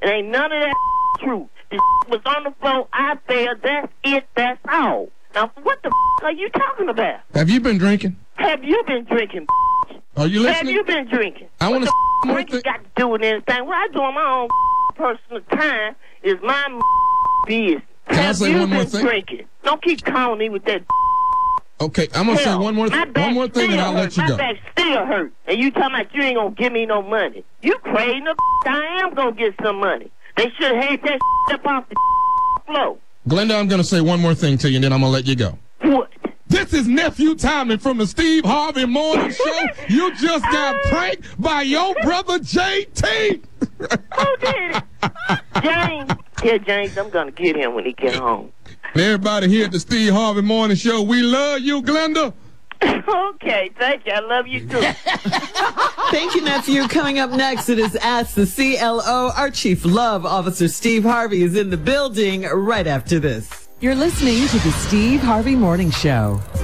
It ain't none of that true. The was on the floor, I fell, that's it, that's all. Now, what the are you talking about? Have you been drinking? Have you been drinking? Are you listening? Have you been drinking? I want to drinking got to do with anything. What I do on my own personal time is my business. Can I say one more thing? Drinking? Don't keep calling me with that. Okay, I'm gonna say one more thing, and I'll let you go. My back still hurt, and you talking about you ain't gonna give me no money? You crazy? I am gonna get some money. They should hate that up off the floor. Glenda, I'm gonna say one more thing to you, and then I'm gonna let you go. What? This is Nephew Tommy from the Steve Harvey Morning Show. You just got pranked by your brother JT. Who did it? James. Yeah, James, I'm going to get him when he get home. And everybody here at the Steve Harvey Morning Show, we love you, Glenda. Okay, thank you. I love you, too. Thank you, Nephew. Coming up next, it is Ask the CLO. Our Chief Love Officer, Steve Harvey, is in the building right after this. You're listening to the Steve Harvey Morning Show.